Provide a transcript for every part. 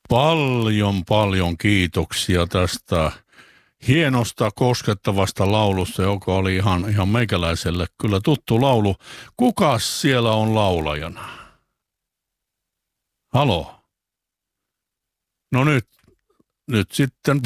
Paljon kiitoksia tästä hienosta, koskettavasta laulusta, joka oli ihan meikäläiselle kyllä tuttu laulu. Kukas siellä on laulajana? Halo? No nyt sitten.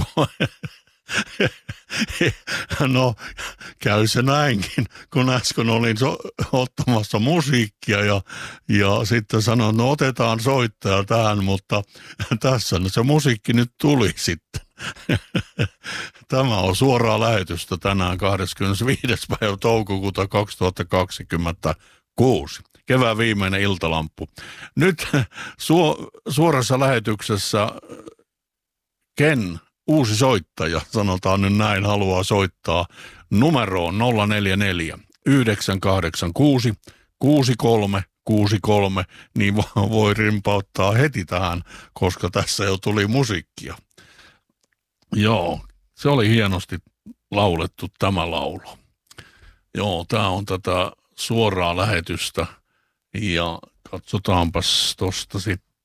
No, käy se näinkin, kun äsken olin ottamassa musiikkia ja sitten sanoin, no otetaan soittaja tähän, mutta tässä se musiikki nyt tuli sitten. Tämä on suoraa lähetystä tänään 25. päivä toukokuuta 2026. Kevään viimeinen iltalamppu. Nyt suorassa lähetyksessä Ken, uusi soittaja, sanotaan nyt näin, haluaa soittaa numeroon 044 986 6363, niin voi rimpauttaa heti tähän, koska tässä jo tuli musiikkia. Joo, se oli hienosti laulettu tämä laulu. Joo, tämä on tätä suoraa lähetystä ja katsotaanpas tosta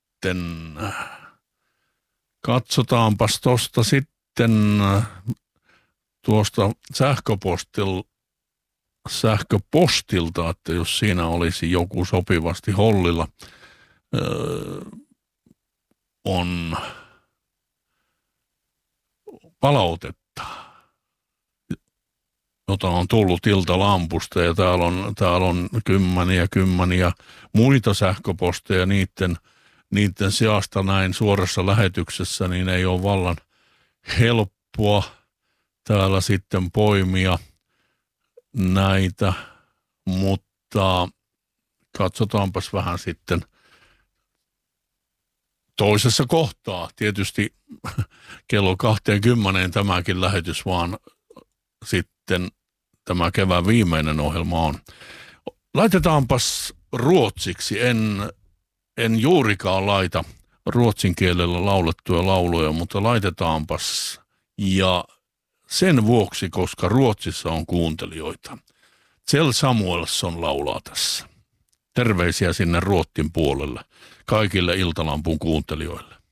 sitten tuosta sähköpostilta, että jos siinä olisi joku sopivasti hollilla, on palautetta, jota on tullut Iltalampusta, ja täällä on kymmeniä muita sähköposteja niiden sijasta näin suorassa lähetyksessä, niin ei ole vallan helppoa täällä sitten poimia näitä, mutta katsotaanpas vähän sitten toisessa kohtaa. Tietysti kello 20 tämäkin lähetys, vaan sitten tämä kevään viimeinen ohjelma on. Laitetaanpas ruotsiksi. En juurikaan laita ruotsin kielellä laulettuja lauluja, mutta laitetaanpas. Ja sen vuoksi, koska Ruotsissa on kuuntelijoita. Kjell Samuelsson laulaa tässä. Terveisiä sinne Ruotsin puolelle kaikille Iltalampun kuuntelijoille.